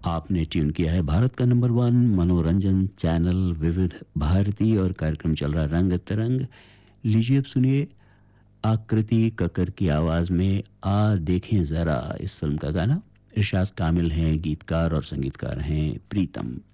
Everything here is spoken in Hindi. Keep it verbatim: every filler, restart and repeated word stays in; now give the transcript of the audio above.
आपने ट्यून किया है भारत का नंबर वन मनोरंजन चैनल विविध भारती और कार्यक्रम चल रहा रंग तरंग। लीजिए अब सुनिए आकृति ककर की आवाज़ में आ देखें ज़रा इस फिल्म का गाना। इरशाद कामिल हैं गीतकार और संगीतकार हैं प्रीतम।